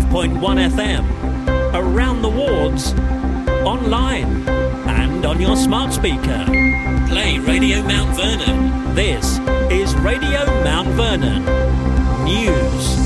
96.1 FM, around the wards, online and on your smart speaker. Play Radio Mount Vernon. This is Radio Mount Vernon News.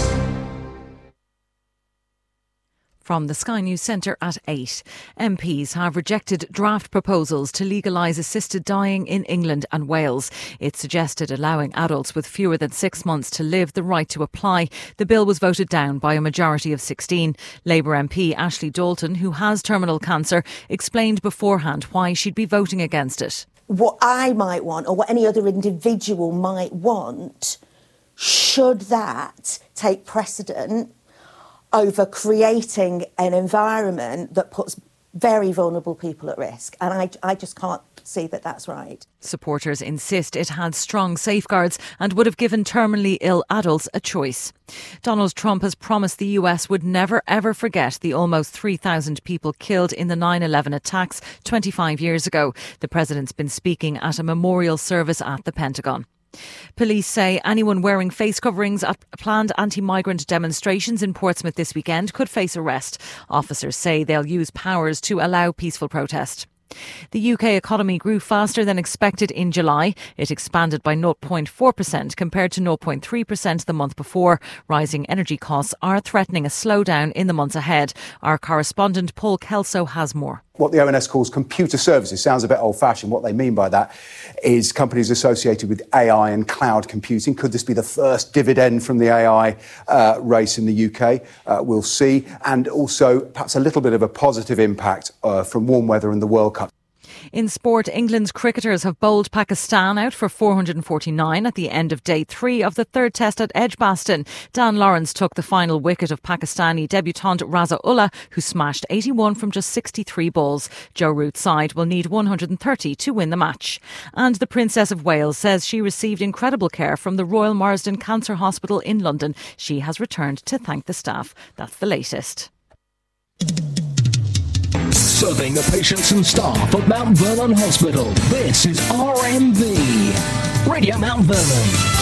From the Sky News Centre at 8. MPs have rejected draft proposals to legalise assisted dying in England and Wales. It suggested allowing adults with fewer than 6 months to live the right to apply. The bill was voted down by a majority of 16. Labour MP Ashley Dalton, who has terminal cancer, explained beforehand why she'd be voting against it. What I might want, or what any other individual might want, should that take precedent over creating an environment that puts very vulnerable people at risk. And I just can't see that that's right. Supporters insist it had strong safeguards and would have given terminally ill adults a choice. Donald Trump has promised the US would never ever forget the almost 3,000 people killed in the 9/11 attacks 25 years ago. The president's been speaking at a memorial service at the Pentagon. Police say anyone wearing face coverings at planned anti-migrant demonstrations in Portsmouth this weekend could face arrest. Officers say they'll use powers to allow peaceful protest. The UK economy grew faster than expected in July. It expanded by 0.4% compared to 0.3% the month before. Rising energy costs are threatening a slowdown in the months ahead. Our correspondent Paul Kelso has more. What the ONS calls computer services sounds a bit old-fashioned. What they mean by that is companies associated with AI and cloud computing. Could this be the first dividend from the AI race in the UK? We'll see. And also perhaps a little bit of a positive impact from warm weather and the World Cup. In sport, England's cricketers have bowled Pakistan out for 449 at the end of day 3 of the third test at Edgbaston. Dan Lawrence took the final wicket of Pakistani debutant Raza Ullah, who smashed 81 from just 63 balls. Joe Root's side will need 130 to win the match. And the Princess of Wales says she received incredible care from the Royal Marsden Cancer Hospital in London. She has returned to thank the staff. That's the latest. Serving the patients and staff of Mount Vernon Hospital. This is RMV, Radio Mount Vernon.